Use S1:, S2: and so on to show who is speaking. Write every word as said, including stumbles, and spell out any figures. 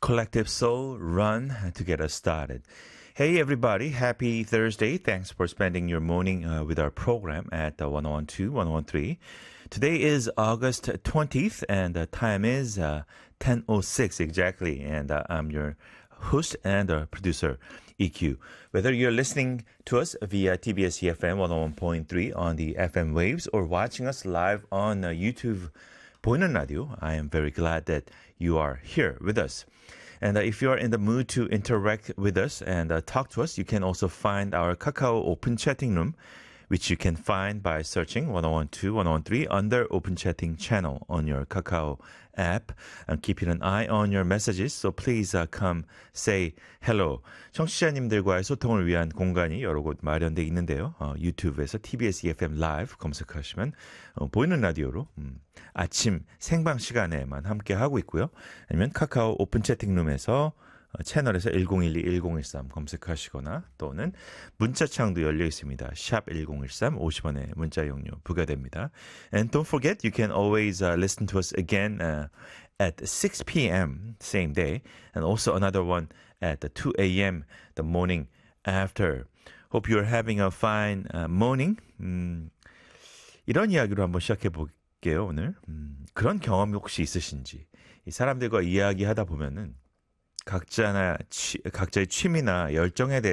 S1: Collective Soul Run to get us started. Hey everybody, happy Thursday. Thanks for spending your morning uh, with our program at uh, one oh two, one oh three. Today is August twentieth and the time is uh, ten oh six exactly. And uh, I'm your host and uh, producer, E Q. Whether you're listening to us via T B S E F M one oh one point three on the F M waves or watching us live on uh, YouTube 보이는 라디오, I am very glad that you are here with us. And uh, if you are in the mood to interact with us and uh, talk to us, you can also find our Kakao Open Chatting Room, which you can find by searching one oh two, one oh three under Open Chatting channel on your Kakao app. And keeping an eye on your messages, so please uh, come say hello. 청취자님들과의 소통을 위한 공간이 여러 곳 마련되어 있는데요. 어, 유튜브에서 티비에스 이에프엠 라이브 검색하시면 어, 보이는 라디오로 음, 아침 생방 시간에만 함께 하고 있고요. 아니면 카카오 오픈 채팅룸에서 채널에서 일공일이 일공일삼 검색하시거나 또는 문자창도 열려 있습니다. 샵 일공일삼 오십 원의 문자 용료 부과됩니다. And don't forget, you can always uh, listen to us again uh, at six p.m. same day and also another one at two a.m. the morning after. Hope you're having a fine uh, morning. 음, 이런 이야기로 한번 시작해 볼게요, 오늘. 음, 그런 경험이 혹시 있으신지. 이 사람들과 이야기하다 보면은 각자나 취, 각자의 취미나 열정에 대해